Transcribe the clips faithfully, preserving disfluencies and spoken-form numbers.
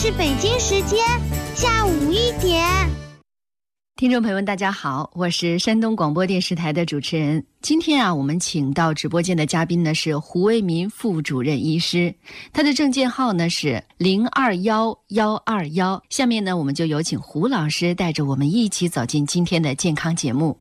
是北京时间下午一点。 听众朋友们大家好，我是山东广播电视台的主持人。今天啊，我们请到直播间的嘉宾呢是胡为民副主任医师，他的证件号呢是零二幺幺二幺。下面呢，我们就有请胡老师带着我们一起走进今天的健康节目。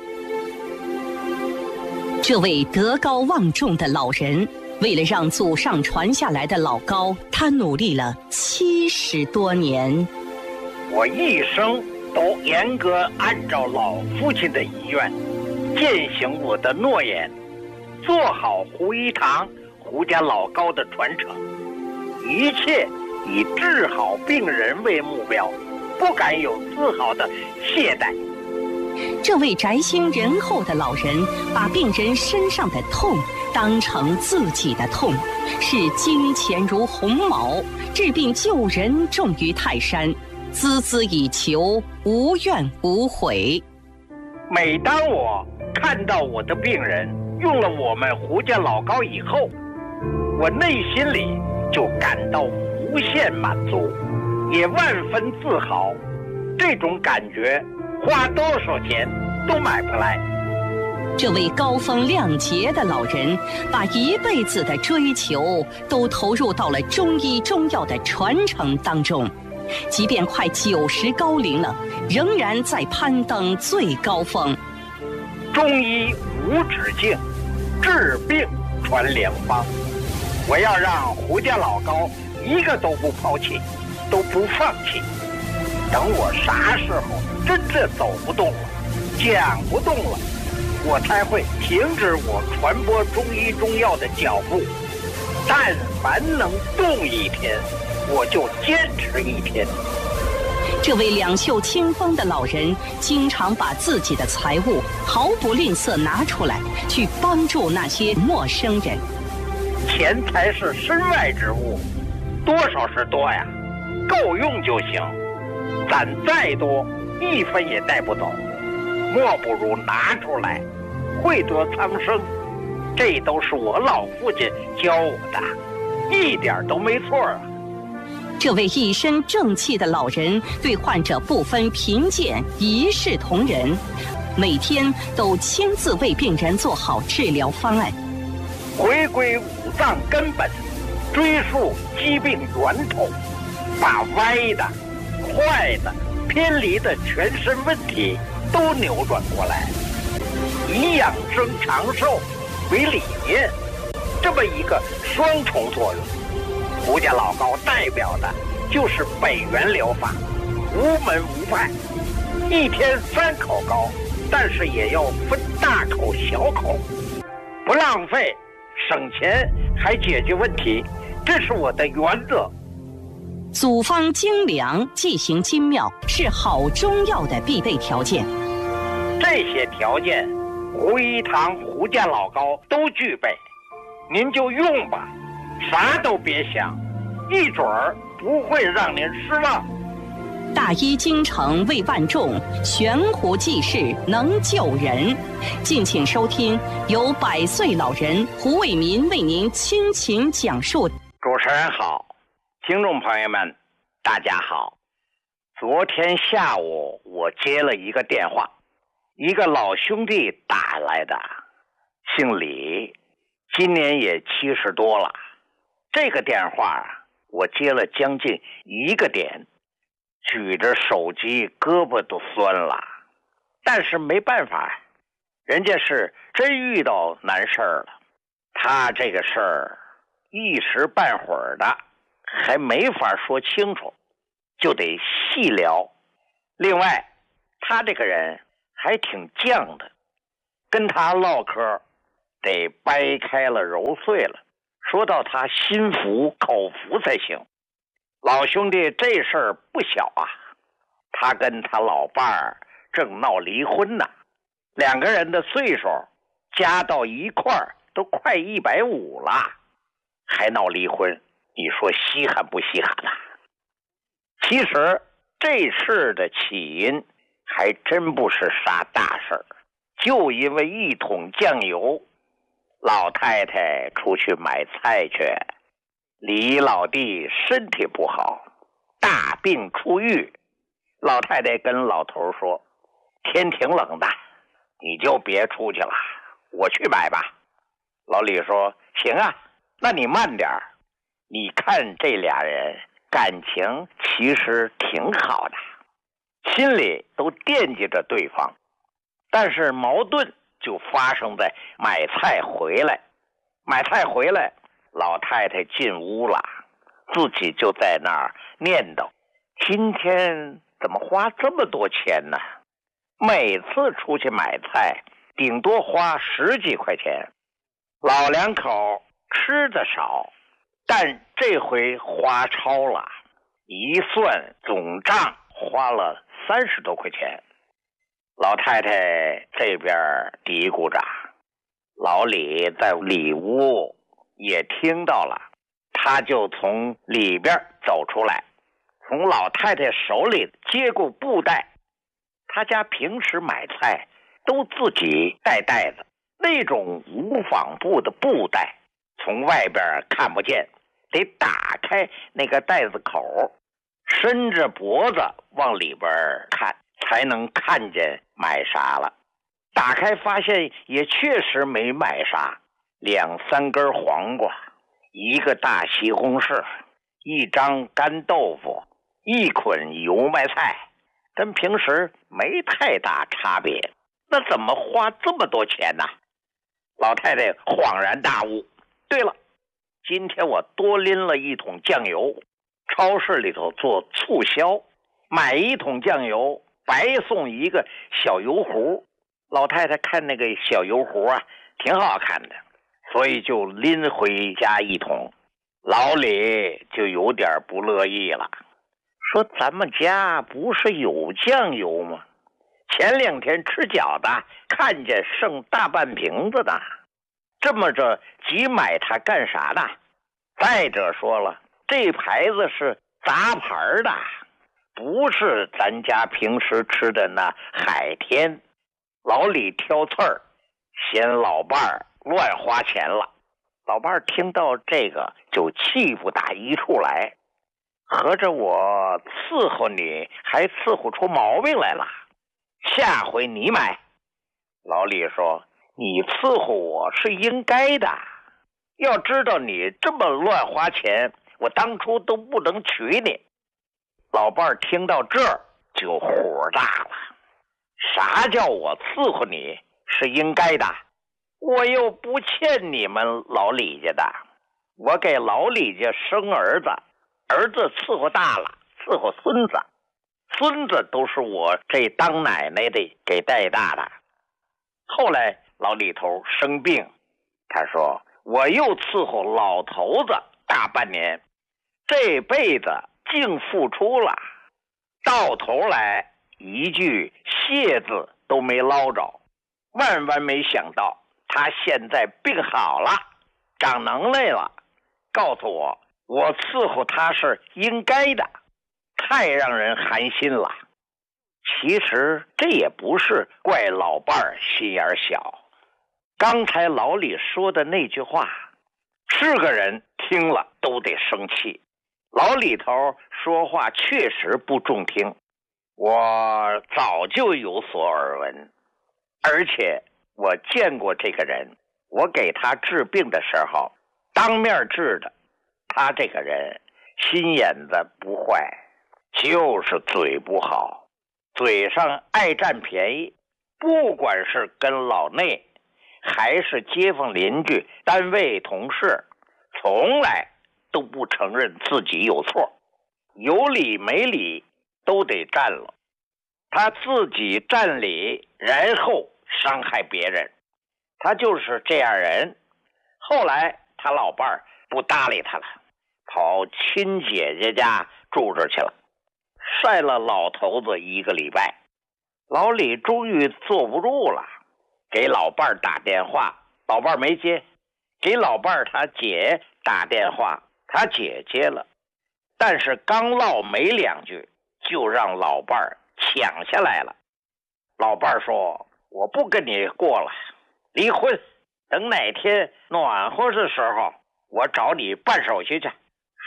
这位德高望重的老人，为了让祖上传下来的老高，他努力了七十多年。 我一生都严格按照老父亲的遗愿，践行我的诺言，做好胡一堂胡家老高的传承，一切以治好病人为目标，不敢有丝毫的懈怠。 这位宅心仁厚的老人，把病人身上的痛当成自己的痛，视金钱如鸿毛，治病救人重于泰山，孜孜以求，无怨无悔。 每当我看到我的病人用了我们胡家老高以后，我内心里就感到无限满足，也万分自豪。这种感觉花多少钱都买不来。 这位高风亮节的老人，把一辈子的追求都投入到了中医中药的传承当中，即便快九十高龄了，仍然在攀登最高峰。 中医无止境，治病传良方。我要让胡家老高一个都不抛弃，都不放弃。等我啥时候真正走不动了，讲不动了，我才会停止我传播中医中药的脚步。但凡能动一天，我就坚持一天。 这位两袖清风的老人，经常把自己的财物毫不吝啬拿出来，去帮助那些陌生人。 钱财是身外之物，多少是多呀，够用就行。攒再多，一分也带不走，莫不如拿出来，惠泽苍生。这都是我老父亲教我的，一点都没错啊。 这位一身正气的老人，对患者不分贫贱，一视同仁，每天都亲自为病人做好治疗方案。 回归五脏根本，追溯疾病源头，把歪的、坏的、偏离的全身问题都扭转过来，以养生长寿为理念，这么一个双重作用。胡家老高代表的就是北元疗法，无门无派，一天三口高，但是也要分大口小口，不浪费，省钱还解决问题，这是我的原则。 组方精良，剂行精妙，是好中药的必备条件。 这些条件，胡一堂胡家老高都具备，您就用吧，啥都别想，一准儿不会让您失望。 大医精诚为万众，悬壶济世能救人。敬请收听由百岁老人胡为民为您倾情讲述。 主持人好，听众朋友们大家好。昨天下午我接了一个电话，一个老兄弟打来的，姓李，今年也七十多了。这个电话我接了将近一个点，举着手机胳膊都酸了，但是没办法，人家是真遇到难事儿了。他这个事儿一时半会儿的还没法说清楚，就得细聊。另外他这个人还挺犟的，跟他唠嗑得掰开了揉碎了，说到他心服口服才行。老兄弟这事儿不小啊，他跟他老伴儿正闹离婚呢，两个人的岁数加到一块儿都快一百五了，还闹离婚，你说稀罕不稀罕啊？其实这事的起因还真不是啥大事儿，就因为一桶酱油，老太太出去买菜去，李老弟身体不好， 大病初愈。老太太跟老头说，天挺冷的，你就别出去了，我去买吧。老李说，行啊，那你慢点儿。你看这俩人感情其实挺好的，心里都惦记着对方，但是矛盾就发生在买菜回来。买菜回来，老太太进屋了，自己就在那儿念叨，今天怎么花这么多钱呢？每次出去买菜顶多花十几块钱，老两口吃的少，但这回花超了，一算总账花了三十多块钱。老太太这边嘀咕着，老李在里屋也听到了，他就从里边走出来，从老太太手里接过布袋。他家平时买菜都自己带袋子，那种无纺布的布袋从外边看不见，得打开那个袋子口，伸着脖子往里边看，才能看见买啥了。打开发现也确实没买啥，两三根黄瓜，一个大西红柿，一张干豆腐，一捆油麦菜，跟平时没太大差别。那怎么花这么多钱呢？老太太恍然大悟，对了，今天我多拎了一桶酱油，超市里头做促销，买一桶酱油白送一个小油壶。老太太看那个小油壶啊，挺好看的，所以就拎回家一桶。老李就有点不乐意了，说咱们家不是有酱油吗？前两天吃饺子看见剩大半瓶子的，这么着急买它干啥呢？再者说了，这牌子是杂牌的，不是咱家平时吃的那海天。老李挑刺儿，嫌老伴儿乱花钱了。老伴儿听到这个就气不打一处来，合着我伺候你还伺候出毛病来了，下回你买。老李说，你伺候我是应该的，要知道你这么乱花钱，我当初都不能娶你。老伴儿听到这儿就火大了，啥叫我伺候你是应该的？我又不欠你们老李家的，我给老李家生儿子，儿子伺候大了，伺候孙子，孙子都是我这当奶奶的给带大的。后来老李头生病，他说我又伺候老头子大半年，这辈子净付出了，到头来一句谢字都没捞着。万万没想到他现在病好了，长能耐了，告诉我我伺候他是应该的，太让人寒心了。其实这也不是怪老伴儿心眼小，刚才老李说的那句话，是个人听了都得生气。老李头说话确实不中听，我早就有所耳闻，而且我见过这个人，我给他治病的时候当面治的。他这个人心眼子不坏，就是嘴不好，嘴上爱占便宜，不管是跟老内还是街坊邻居单位同事，从来都不承认自己有错，有理没理都得占了。他自己占理，然后伤害别人，他就是这样人。后来他老伴儿不搭理他了，跑亲姐姐家住着去了，晒了老头子一个礼拜。老李终于坐不住了，给老伴儿打电话，老伴儿没接，给老伴儿他姐打电话，他姐接了，但是刚唠没两句，就让老伴儿抢下来了。老伴儿说，我不跟你过了，离婚，等哪天暖和的时候我找你办手续去。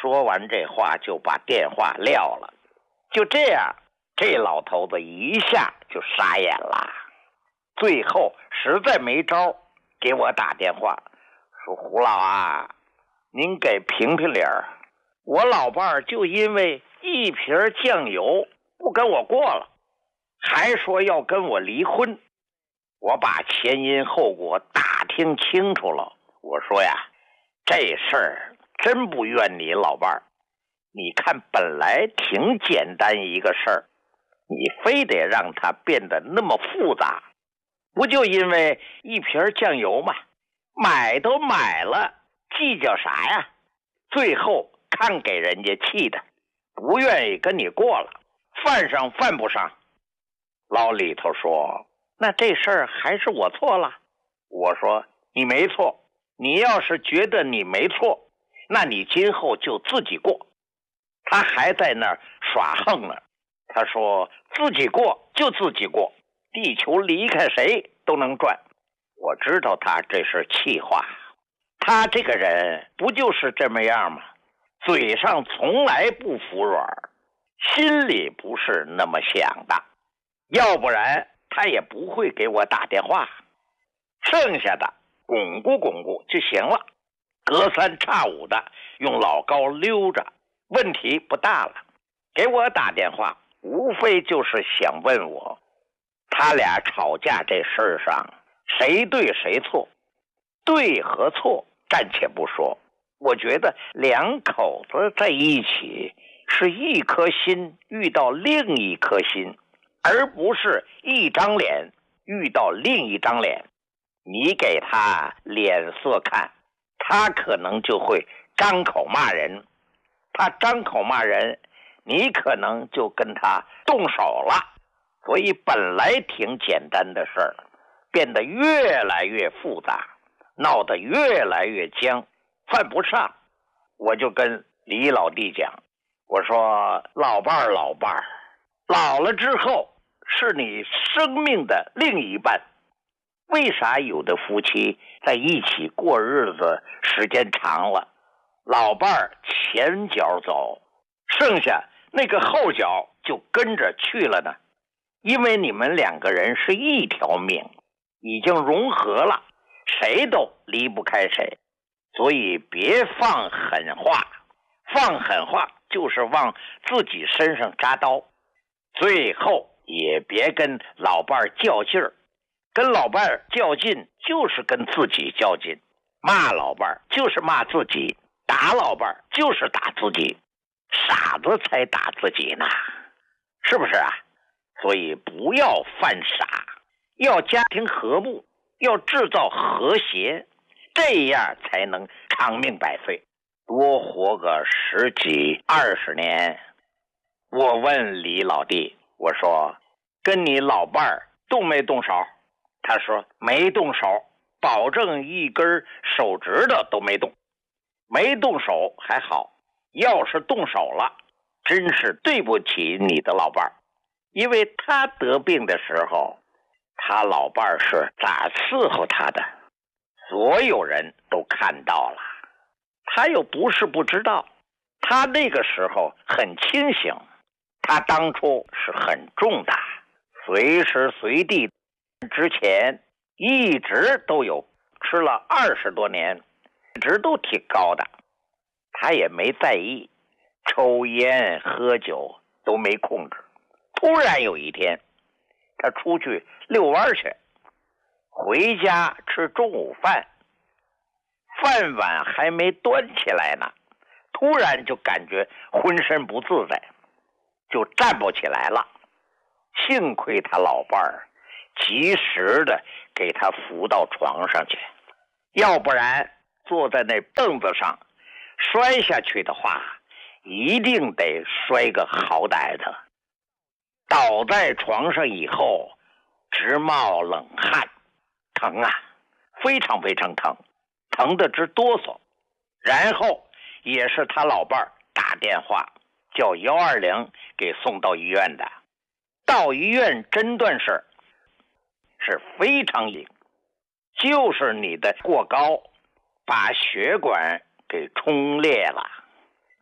说完这话就把电话撂了。就这样，这老头子一下就傻眼了。最后实在没招，给我打电话说：“胡老啊，您给评评理儿，我老伴儿就因为一瓶酱油不跟我过了，还说要跟我离婚。我把前因后果打听清楚了，我说呀，这事儿真不怨你老伴儿。你看本来挺简单一个事儿，你非得让它变得那么复杂，不就因为一瓶酱油吗？买都买了，计较啥呀？最后看给人家气的，不愿意跟你过了，犯上犯不上。”老李头说：“那这事儿还是我错了。”我说：“你没错，你要是觉得你没错，那你今后就自己过。”他还在那儿耍横呢。他说：“自己过就自己过，地球离开谁都能转。”我知道他这是气话，他这个人不就是这么样吗？嘴上从来不服软，心里不是那么想的，要不然他也不会给我打电话。剩下的巩固巩固就行了，隔三差五的用老高溜着，问题不大了。给我打电话无非就是想问我，他俩吵架这事儿上谁对谁错，对和错暂且不说，我觉得两口子在一起是一颗心遇到另一颗心，而不是一张脸遇到另一张脸。你给他脸色看，他可能就会张口骂人，他张口骂人，你可能就跟他动手了。所以本来挺简单的事儿，变得越来越复杂，闹得越来越僵，犯不上。我就跟李老弟讲，我说老伴儿老伴儿，老了之后是你生命的另一半。为啥有的夫妻在一起过日子时间长了，老伴儿前脚走，剩下那个后脚就跟着去了呢？因为你们两个人是一条命，已经融合了，谁都离不开谁。所以别放狠话，放狠话就是往自己身上扎刀。最后也别跟老伴儿较劲儿，跟老伴儿较劲就是跟自己较劲，骂老伴儿就是骂自己，打老伴儿就是打自己，傻子才打自己呢，是不是啊？所以不要犯傻，要家庭和睦，要制造和谐，这样才能长命百岁，多活个十几二十年。我问李老弟，我说跟你老伴儿动没动手？他说没动手，保证一根手指头都没动。没动手还好，要是动手了，真是对不起你的老伴儿。因为他得病的时候，他老伴儿是咋伺候他的，所有人都看到了。他又不是不知道，他那个时候很清醒，他当初是很重的，随时随地之前一直都有，吃了二十多年，一直都挺高的，他也没在意，抽烟喝酒都没控制。突然有一天，他出去遛弯去，回家吃中午饭，饭碗还没端起来呢，突然就感觉浑身不自在，就站不起来了。幸亏他老伴儿及时的给他扶到床上去，要不然坐在那凳子上摔下去的话，一定得摔个好歹的。倒在床上以后直冒冷汗，疼啊，非常非常疼，疼得直哆嗦。然后也是他老伴儿打电话叫一二零给送到医院的。到医院诊断是是非常硬，就是你的过高把血管给冲裂了，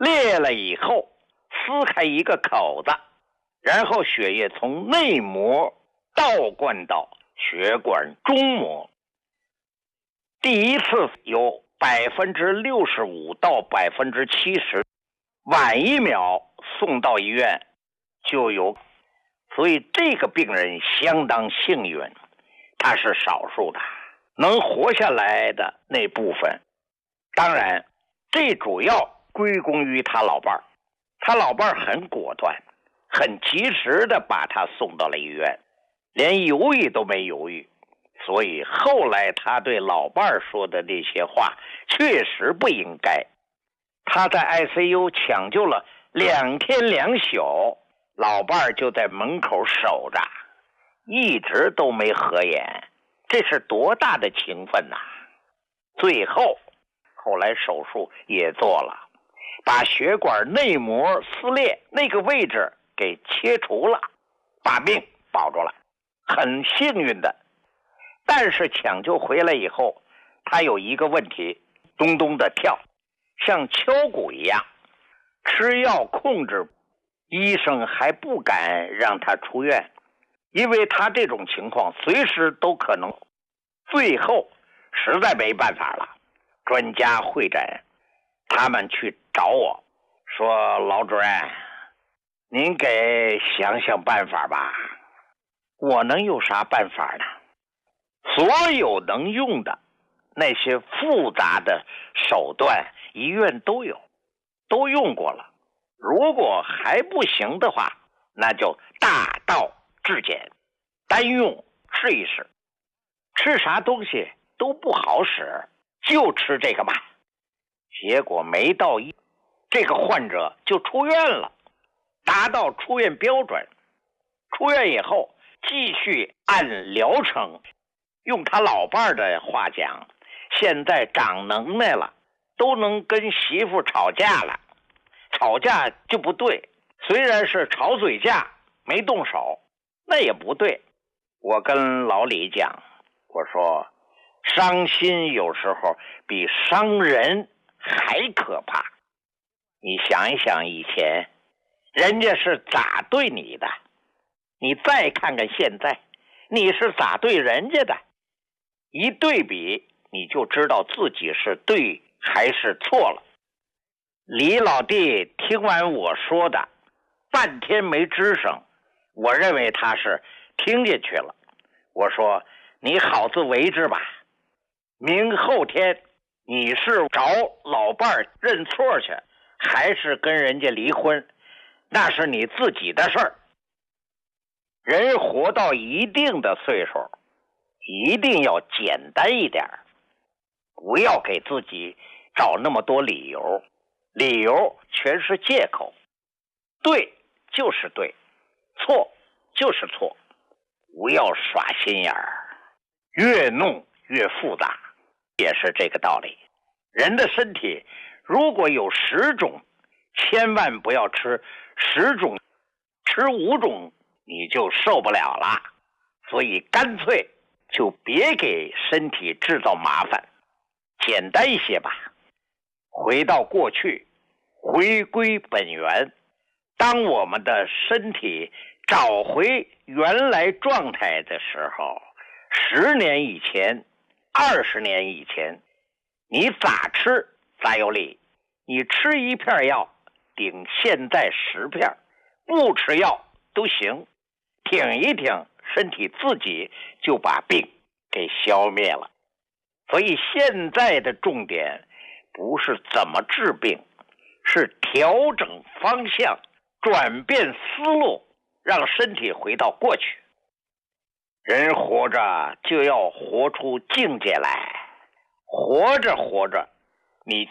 裂了以后撕开一个口子，然后血液从内膜倒灌到血管中膜。第一次有百分之六十五到百分之七十，晚一秒送到医院就有，所以这个病人相当幸运，他是少数的，能活下来的那部分。当然，这主要归功于他老伴儿，他老伴儿很果断，很及时的把他送到了医院，连犹豫都没犹豫。所以后来他对老伴儿说的那些话确实不应该。他在 I C U 抢救了两天两宿，老伴儿就在门口守着，一直都没合眼，这是多大的情分呐！最后后来手术也做了，把血管内膜撕裂那个位置给切除了，把命保住了，很幸运的。但是抢救回来以后，他有一个问题，咚咚的跳，像敲鼓一样，吃药控制，医生还不敢让他出院，因为他这种情况随时都可能。最后实在没办法了，专家会诊，他们去找我说，老主任，您给想想办法吧。我能有啥办法呢？所有能用的那些复杂的手段，医院都有，都用过了。如果还不行的话，那就大道至简，单用试一试。吃啥东西都不好使，就吃这个吧。结果没到一，这个患者就出院了，达到出院标准。出院以后继续按疗程，用他老伴儿的话讲，现在长能耐了，都能跟媳妇吵架了。吵架就不对，虽然是吵嘴架，没动手，那也不对。我跟老李讲，我说伤心有时候比伤人还可怕。你想一想以前人家是咋对你的，你再看看现在你是咋对人家的，一对比你就知道自己是对还是错了。李老弟听完我说的半天没吱声，我认为他是听进去了。我说你好自为之吧，明后天你是找老伴儿认错去，还是跟人家离婚，那是你自己的事儿。人活到一定的岁数，一定要简单一点，不要给自己找那么多理由，理由全是借口。对就是对，错就是错，不要耍心眼儿，越弄越复杂，也是这个道理。人的身体如果有十种，千万不要吃十种，吃五种你就受不了了。所以干脆就别给身体制造麻烦，简单一些吧。回到过去，回归本源。当我们的身体找回原来状态的时候，十年以前，二十年以前，你咋吃咋有理。你吃一片药顶现在十片，不吃药都行，挺一挺，身体自己就把病给消灭了。所以现在的重点不是怎么治病，是调整方向，转变思路，让身体回到过去。人活着就要活出境界来，活着活着，你